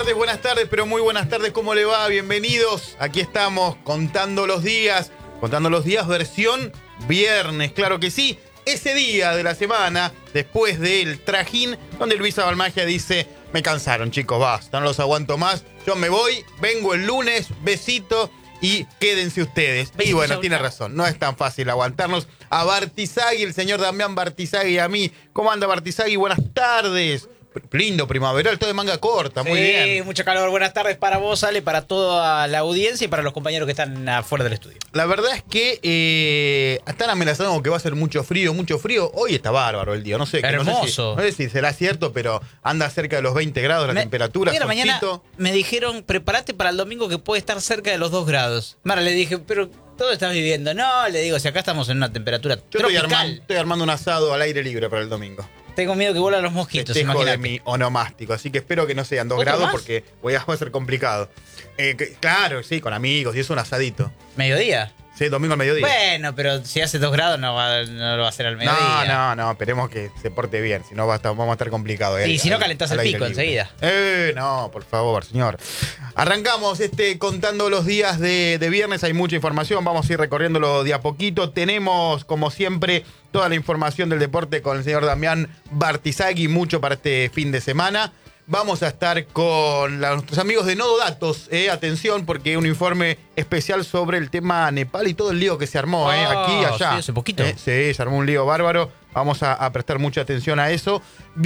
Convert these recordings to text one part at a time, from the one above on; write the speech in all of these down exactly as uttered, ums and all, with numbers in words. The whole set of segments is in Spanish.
tardes, buenas tardes, pero muy buenas tardes, ¿cómo le va? Bienvenidos, aquí estamos contando los días, contando los días versión viernes, claro que sí, ese día de la semana, después del trajín, donde Luisa Balmagia dice, me cansaron chicos, basta, no los aguanto más, yo me voy, vengo el lunes, besito y quédense ustedes. Y bueno, tiene razón, no es tan fácil aguantarnos a Bartizagui, el señor Damián Bartizagui y a mí. ¿Cómo anda Bartizagui? Buenas tardes. Lindo primaveral, todo de manga corta, muy sí, bien. Sí, mucho calor. Buenas tardes para vos, Ale, para toda la audiencia y para los compañeros que están afuera del estudio. La verdad es que eh, están amenazando con que va a ser mucho frío, mucho frío. Hoy está bárbaro el día, no sé. Hermoso. No sé si, no sé si será cierto, pero anda cerca de los veinte grados la me, temperatura. Hoy a la mañana me dijeron, prepárate para el domingo que puede estar cerca de los dos grados. Mara, le dije, pero todo estás viviendo. No, le digo, si acá estamos en una temperatura Yo tropical. Estoy armando, estoy armando un asado al aire libre para el domingo. Tengo miedo que vuelan los mosquitos, Festejo de mi onomástico, así que espero que no sean dos grados más? porque voy a, va a ser complicado. Eh, que, claro, sí, con amigos y es un asadito. ¿Mediodía? Sí, domingo al mediodía. Bueno, pero si hace dos grados no, va, no lo va a hacer al mediodía. No, no, no, esperemos que se porte bien, si no va a estar, vamos a estar complicado. Y eh, si no al, calentás al el aire pico libre. enseguida. Eh, no, por favor, señor. Arrancamos este contando los días de, de viernes, hay mucha información, vamos a ir recorriéndolo de a poquito. Tenemos, como siempre, toda la información del deporte con el señor Damián Bartizagui, mucho para este fin de semana. Vamos a estar con la, nuestros amigos de Nodo Datos, eh, atención, porque un informe especial sobre el tema Nepal y todo el lío que se armó, oh, eh, aquí y allá. Sí, hace poquito. Eh, sí, se armó un lío bárbaro. Vamos a, a prestar mucha atención a eso.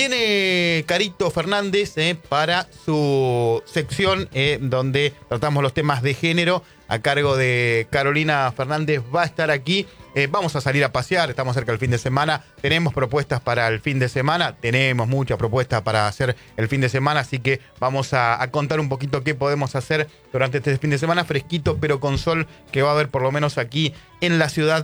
Viene Carito Fernández eh, para su sección eh, donde tratamos los temas de género a cargo de Carolina Fernández. Va a estar aquí. Eh, vamos a salir a pasear, estamos cerca del fin de semana. Tenemos propuestas para el fin de semana. Tenemos muchas propuestas para hacer el fin de semana, así que vamos a, a contar un poquito qué podemos hacer durante este fin de semana. Fresquito, pero con sol, que va a haber por lo menos aquí en la ciudad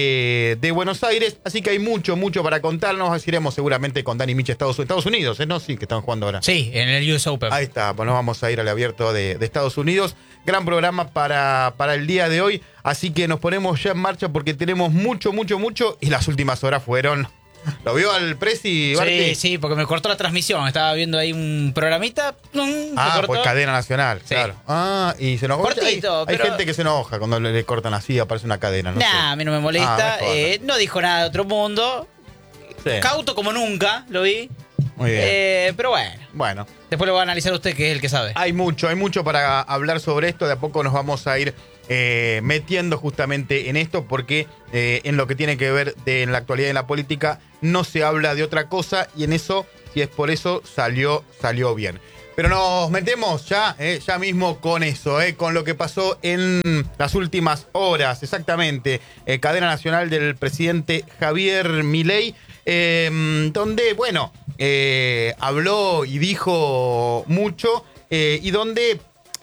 de, de Buenos Aires. Así que hay mucho, mucho para contarnos. Iremos seguramente con Dani Miche a Estados, Estados Unidos, ¿eh? ¿No? Sí, que están jugando ahora. Sí, en el U S Open. Ahí está, pues nos vamos a ir al abierto de, de Estados Unidos. Gran programa para, para el día de hoy. Así que nos ponemos ya en marcha porque tenemos mucho, mucho, mucho. Y las últimas horas fueron... ¿Lo vio al Presi, Barti? Sí, sí, porque me cortó la transmisión. Estaba viendo ahí un programita. ¡Plum! Ah, pues cadena nacional, sí. Claro. Ah, y se enoja. Cortito, hay, pero... hay gente que se enoja cuando le, le cortan así, aparece una cadena. No nah, sé. a mí no me molesta. Ah, eh, no dijo nada de otro mundo. Sí. Cauto como nunca, lo vi. Muy bien. Eh, pero bueno. Bueno. Después lo va a analizar usted, que es el que sabe. Hay mucho, hay mucho para hablar sobre esto. De a poco nos vamos a ir eh, metiendo justamente en esto, porque eh, en lo que tiene que ver de, en la actualidad en la política no se habla de otra cosa, y en eso, si es por eso, salió, salió bien. Pero nos metemos ya, eh, ya mismo con eso, eh, con lo que pasó en las últimas horas, exactamente. Eh, cadena nacional del presidente Javier Milei, eh, donde, bueno, eh, habló y dijo mucho, eh, y donde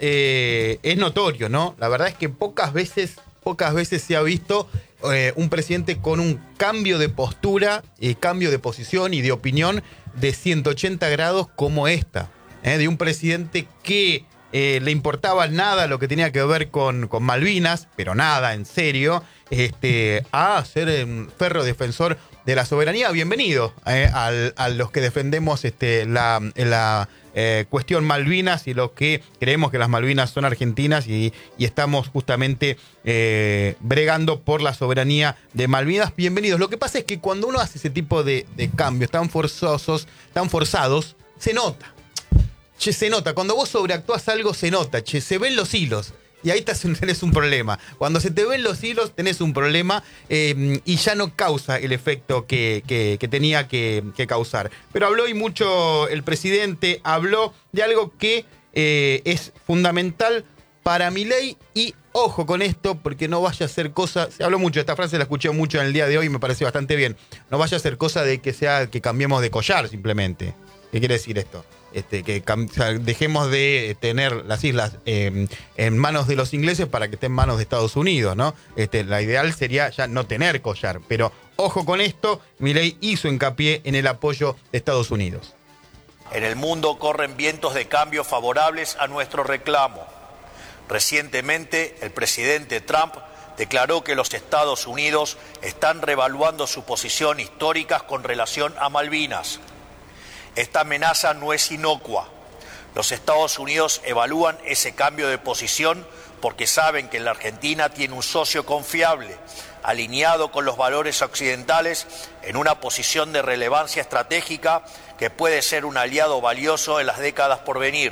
eh, es notorio, ¿no? La verdad es que pocas veces, pocas veces se ha visto eh, un presidente con un cambio de postura, eh, cambio de posición y de opinión de ciento ochenta grados como esta. Eh, de un presidente que eh, le importaba nada lo que tenía que ver con, con Malvinas, pero nada, en serio, este, a ser un ferro defensor de la soberanía. Bienvenido eh, al, a los que defendemos este, la, la eh, cuestión Malvinas y los que creemos que las Malvinas son argentinas y, y estamos justamente eh, bregando por la soberanía de Malvinas. Bienvenidos. Lo que pasa es que cuando uno hace ese tipo de, de cambios tan forzosos, tan forzados, se nota. Che, se nota. Cuando vos sobreactúas algo, se nota. Che, se ven los hilos. Y ahí tenés un problema. Cuando se te ven los hilos, tenés un problema eh, y ya no causa el efecto que, que, que tenía que, que causar. Pero habló y mucho el presidente, habló de algo que eh, es fundamental para Milei. Y ojo con esto, porque no vaya a ser cosa... Se habló mucho, esta frase la escuché mucho en el día de hoy y me pareció bastante bien. No vaya a ser cosa de que sea que cambiemos de collar simplemente. ¿Qué quiere decir esto? Este, que o sea, dejemos de tener las islas eh, en manos de los ingleses para que estén en manos de Estados Unidos, ¿no? Este, la ideal sería ya no tener collar, pero ojo con esto, Milei hizo hincapié en el apoyo de Estados Unidos. En el mundo corren vientos de cambio favorables a nuestro reclamo. Recientemente, el presidente Trump declaró que los Estados Unidos están reevaluando su posición histórica con relación a Malvinas. Esta amenaza no es inocua. Los Estados Unidos evalúan ese cambio de posición porque saben que la Argentina tiene un socio confiable, alineado con los valores occidentales, en una posición de relevancia estratégica que puede ser un aliado valioso en las décadas por venir.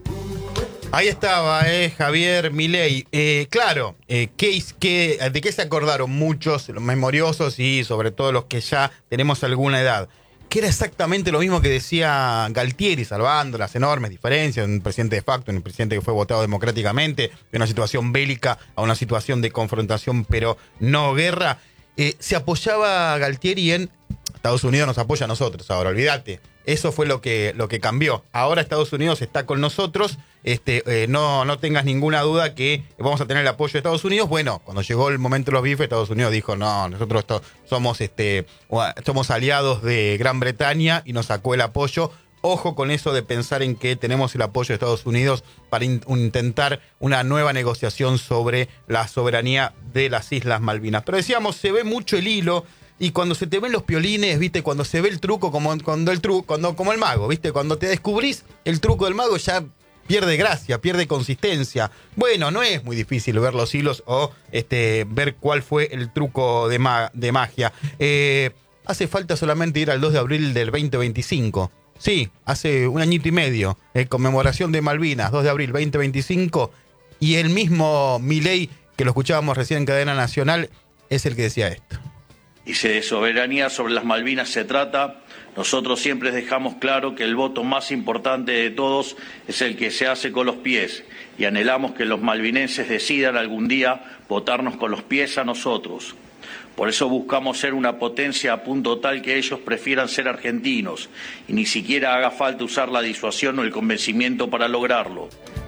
Ahí estaba, eh, Javier Milei. Eh, claro, eh, ¿qué, qué, ¿de qué se acordaron muchos, los memoriosos y sobre todo los que ya tenemos alguna edad? Que era exactamente lo mismo que decía Galtieri, salvando las enormes diferencias de un presidente de facto, un presidente que fue votado democráticamente, de una situación bélica a una situación de confrontación pero no guerra. Eh, se apoyaba Galtieri en Estados Unidos nos apoya a nosotros, ahora olvídate. Eso fue lo que, lo que cambió. Ahora Estados Unidos está con nosotros. Este, eh, no, no tengas ninguna duda que vamos a tener el apoyo de Estados Unidos. Bueno, cuando llegó el momento de los bifes, Estados Unidos dijo, no, nosotros to- somos, este, somos aliados de Gran Bretaña y nos sacó el apoyo. Ojo con eso de pensar en que tenemos el apoyo de Estados Unidos para in- intentar una nueva negociación sobre la soberanía de las Islas Malvinas. Pero decíamos, se ve mucho el hilo. Y cuando se te ven los piolines, ¿viste? Cuando se ve el truco, como, cuando el truco, cuando, como el mago, ¿viste? Cuando te descubrís el truco del mago, ya pierde gracia, pierde consistencia. Bueno, no es muy difícil ver los hilos o este, ver cuál fue el truco de, ma- de magia. Eh, hace falta solamente ir al dos de abril del veinte veinticinco. Sí, hace un añito y medio. Eh, conmemoración de Malvinas, dos de abril veinte veinticinco. Y el mismo Milei, que lo escuchábamos recién en Cadena Nacional, es el que decía esto. Y si de soberanía sobre las Malvinas se trata, nosotros siempre dejamos claro que el voto más importante de todos es el que se hace con los pies, y anhelamos que los malvinenses decidan algún día votarnos con los pies a nosotros. Por eso buscamos ser una potencia a punto tal que ellos prefieran ser argentinos, y ni siquiera haga falta usar la disuasión o el convencimiento para lograrlo.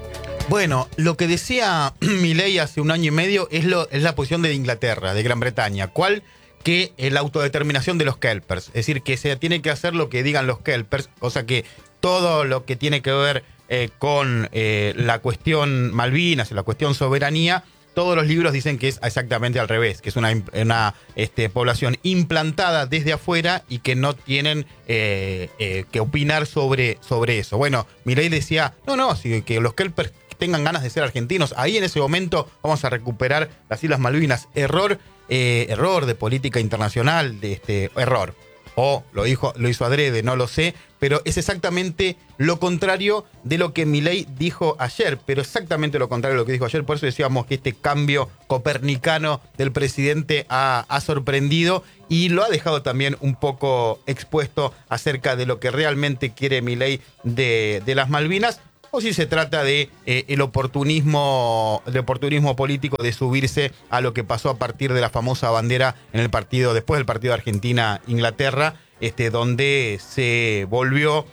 Bueno, lo que decía Milei hace un año y medio es, lo, es la posición de Inglaterra, de Gran Bretaña. ¿Cuál? Que la autodeterminación de los kelpers, es decir, que se tiene que hacer lo que digan los kelpers, cosa que todo lo que tiene que ver eh, con eh, la cuestión Malvinas y la cuestión soberanía, todos los libros dicen que es exactamente al revés, que es una, una este, población implantada desde afuera y que no tienen eh, eh, que opinar sobre, sobre eso. Bueno, Milei decía, no, no, si, que los kelpers tengan ganas de ser argentinos, ahí en ese momento vamos a recuperar las Islas Malvinas. Error. Eh, error de política internacional, de este error. O lo dijo, lo hizo adrede, no lo sé, pero es exactamente lo contrario de lo que Milei dijo ayer, pero exactamente lo contrario de lo que dijo ayer. Por eso decíamos que este cambio copernicano del presidente ha, ha sorprendido y lo ha dejado también un poco expuesto acerca de lo que realmente quiere Milei de, de las Malvinas. O si se trata de eh, el oportunismo, el oportunismo político de subirse a lo que pasó a partir de la famosa bandera en el partido, después del partido de Argentina-Inglaterra, este, donde se volvió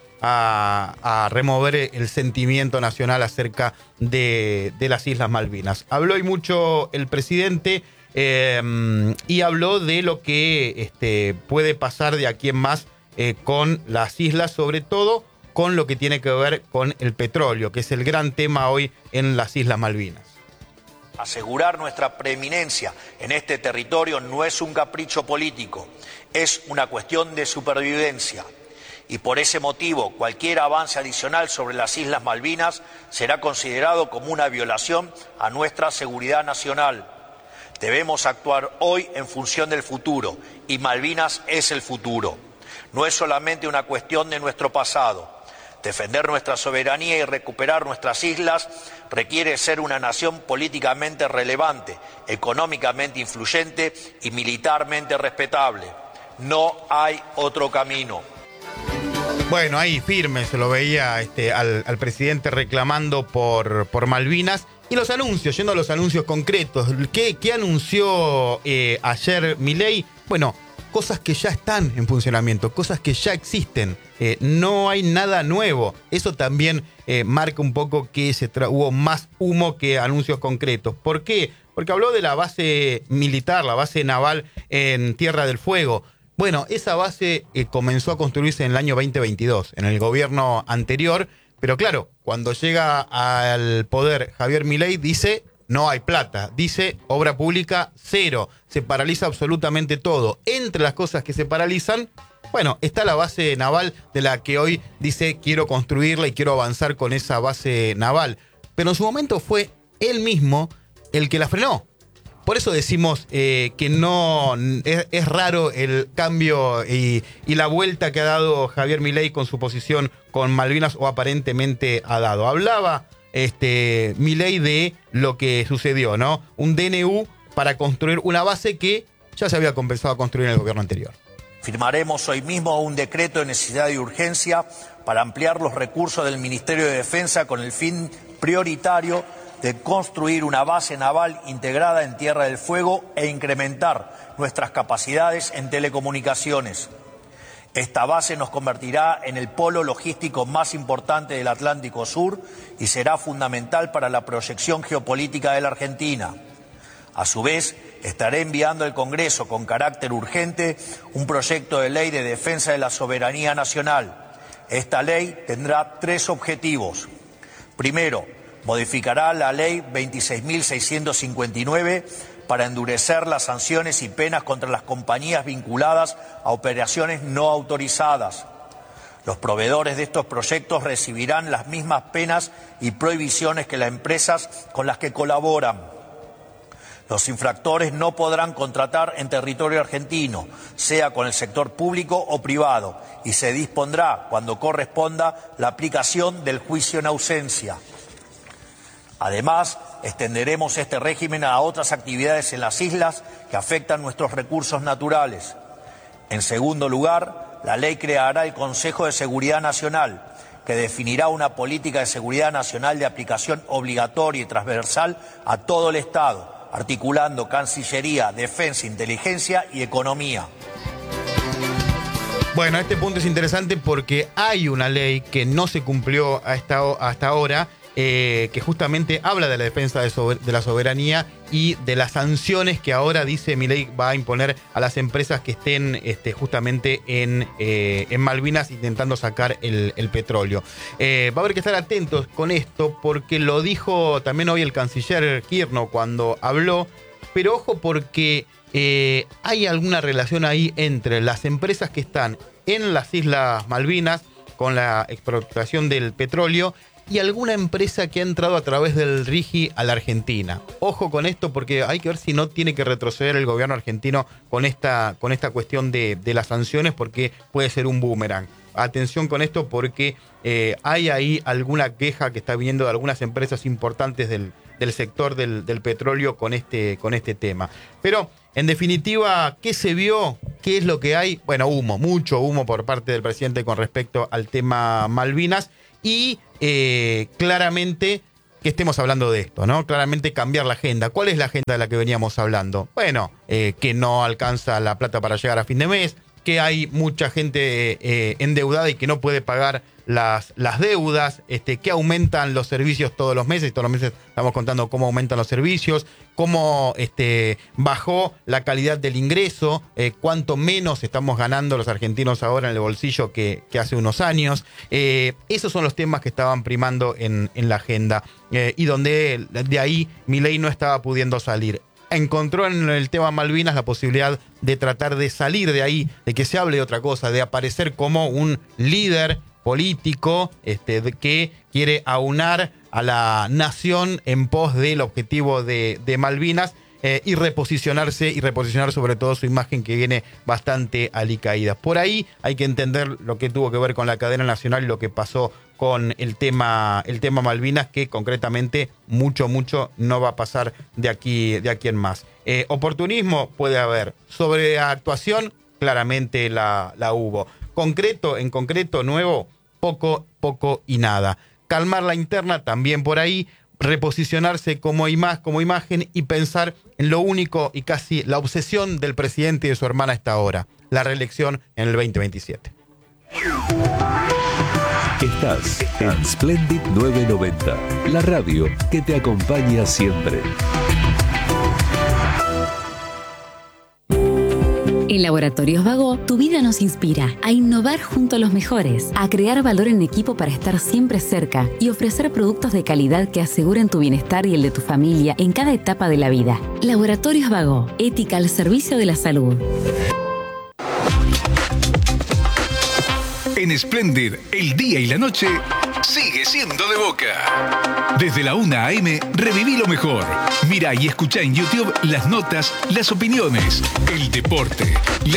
a, a remover el sentimiento nacional acerca de, de las Islas Malvinas. Habló y mucho el presidente eh, y habló de lo que este, puede pasar de aquí en más eh, con las islas, sobre todo con lo que tiene que ver con el petróleo, que es el gran tema hoy en las Islas Malvinas. Asegurar nuestra preeminencia en este territorio no es un capricho político, es una cuestión de supervivencia. Y por ese motivo, cualquier avance adicional sobre las Islas Malvinas será considerado como una violación a nuestra seguridad nacional. Debemos actuar hoy en función del futuro, y Malvinas es el futuro. No es solamente una cuestión de nuestro pasado. Defender nuestra soberanía y recuperar nuestras islas requiere ser una nación políticamente relevante, económicamente influyente y militarmente respetable. No hay otro camino. Bueno, ahí firme se lo veía este, al, al presidente reclamando por, por Malvinas. Y los anuncios, yendo a los anuncios concretos. ¿Qué, qué anunció eh, ayer Milei? Bueno, cosas que ya están en funcionamiento, cosas que ya existen. Eh, no hay nada nuevo. Eso también eh, marca un poco que se tra- hubo más humo que anuncios concretos. ¿Por qué? Porque habló de la base militar, la base naval en Tierra del Fuego. Bueno, esa base eh, comenzó a construirse en el año veinte veintidós, en el gobierno anterior. Pero claro, cuando llega al poder Javier Milei dice... no hay plata, dice obra pública cero, se paraliza absolutamente todo. Entre las cosas que se paralizan, Bueno, está la base naval de la que hoy dice quiero construirla y quiero avanzar con esa base naval. Pero en su momento fue él mismo el que la frenó. Por eso decimos eh, que no es, es raro el cambio y, y la vuelta que ha dado Javier Milei con su posición con Malvinas, o aparentemente ha dado. Hablaba este, Milei de lo que sucedió, ¿no? Un D N U para construir una base que ya se había comenzado a construir en el gobierno anterior. Firmaremos hoy mismo un decreto de necesidad y urgencia para ampliar los recursos del Ministerio de Defensa con el fin prioritario de construir una base naval integrada en Tierra del Fuego e incrementar nuestras capacidades en telecomunicaciones. Esta base nos convertirá en el polo logístico más importante del Atlántico Sur y será fundamental para la proyección geopolítica de la Argentina. A su vez, estaré enviando al Congreso con carácter urgente un proyecto de ley de defensa de la soberanía nacional. Esta ley tendrá tres objetivos. Primero, modificará la ley veintiséis mil seiscientos cincuenta y nueve para endurecer las sanciones y penas contra las compañías vinculadas a operaciones no autorizadas. Los proveedores de estos proyectos recibirán las mismas penas y prohibiciones que las empresas con las que colaboran. Los infractores no podrán contratar en territorio argentino, sea con el sector público o privado, y se dispondrá, cuando corresponda, la aplicación del juicio en ausencia. Además, extenderemos este régimen a otras actividades en las islas que afectan nuestros recursos naturales. En segundo lugar, la ley creará el Consejo de Seguridad Nacional, que definirá una política de seguridad nacional de aplicación obligatoria y transversal a todo el Estado, articulando Cancillería, Defensa, Inteligencia y Economía. Bueno, este punto es interesante porque hay una ley que no se cumplió hasta, hasta ahora, eh, que justamente habla de la defensa de, sober- de la soberanía y de las sanciones que ahora dice Milei va a imponer a las empresas que estén este, justamente en, eh, en Malvinas intentando sacar el, el petróleo. Eh, va a haber que estar atentos con esto porque lo dijo también hoy el canciller Kirchner cuando habló, pero ojo porque eh, hay alguna relación ahí entre las empresas que están en las Islas Malvinas con la explotación del petróleo y alguna empresa que ha entrado a través del RIGI a la Argentina. Ojo con esto porque hay que ver si no tiene que retroceder el gobierno argentino con esta, con esta cuestión de, de las sanciones, porque puede ser un boomerang. Atención con esto porque eh, hay ahí alguna queja que está viniendo de algunas empresas importantes del, del sector del, del petróleo con este, con este tema. Pero, en definitiva, ¿qué se vio? ¿Qué es lo que hay? Bueno, humo, mucho humo por parte del presidente con respecto al tema Malvinas. Y eh, claramente que estemos hablando de esto, ¿no? Claramente cambiar la agenda. ¿Cuál es la agenda de la que veníamos hablando? Bueno, eh, que no alcanza la plata para llegar a fin de mes, que hay mucha gente eh, endeudada y que no puede pagar las, las deudas, este, que aumentan los servicios todos los meses, y todos los meses estamos contando cómo aumentan los servicios, cómo este, bajó la calidad del ingreso, eh, cuánto menos estamos ganando los argentinos ahora en el bolsillo que, que hace unos años. Eh, esos son los temas que estaban primando en, en la agenda eh, y donde de ahí Milei no estaba pudiendo salir. Encontró en el tema Malvinas la posibilidad de tratar de salir de ahí, de que se hable de otra cosa, de aparecer como un líder político este, de, que quiere aunar a la nación en pos del objetivo de, de Malvinas eh, y reposicionarse y reposicionar sobre todo su imagen que viene bastante alicaída. Por ahí hay que entender lo que tuvo que ver con la cadena nacional y lo que pasó con el tema, el tema Malvinas, que concretamente mucho, mucho no va a pasar de aquí, de aquí en más. Eh, oportunismo puede haber. Sobre actuación, claramente la, la hubo. Concreto, en concreto, nuevo, poco, poco y nada. Calmar la interna también por ahí, reposicionarse como, ima- como imagen y pensar en lo único y casi la obsesión del presidente y de su hermana hasta ahora, la reelección en el veinte veintisiete. Estás en Splendid novecientos noventa, la radio que te acompaña siempre. En Laboratorios Vago, tu vida nos inspira a innovar junto a los mejores, a crear valor en equipo para estar siempre cerca y ofrecer productos de calidad que aseguren tu bienestar y el de tu familia en cada etapa de la vida. Laboratorios Vago, ética al servicio de la salud. En Splendid, el día y la noche sigue siendo de Boca. Desde la una a eme, reviví lo mejor. Mira y escucha en YouTube las notas, las opiniones, el deporte, la